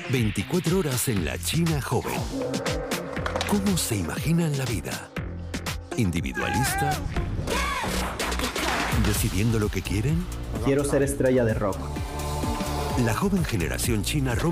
24 horas en la China joven. ¿Cómo se imaginan la vida? ¿Individualista? ¿Decidiendo lo que quieren? Quiero ser estrella de rock. La joven generación china rompe